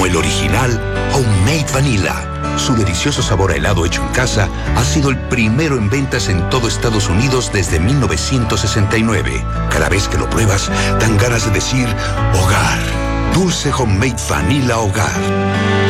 como el original Homemade Vanilla. Su delicioso sabor a helado hecho en casa ha sido el primero en ventas en todo Estados Unidos desde 1969. Cada vez que lo pruebas, dan ganas de decir hogar. Dulce Homemade Vanilla Hogar.